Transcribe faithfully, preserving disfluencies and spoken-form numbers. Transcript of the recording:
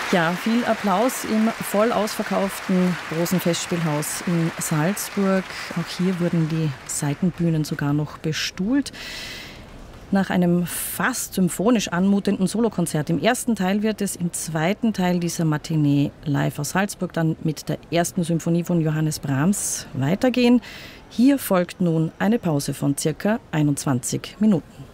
Ja, viel Applaus im voll ausverkauften großen Festspielhaus in Salzburg. Auch hier wurden die Seitenbühnen sogar noch bestuhlt. Nach einem fast symphonisch anmutenden Solokonzert im ersten Teil wird es im zweiten Teil dieser Matinee live aus Salzburg dann mit der ersten Symphonie von Johannes Brahms weitergehen. Hier folgt nun eine Pause von circa einundzwanzig Minuten.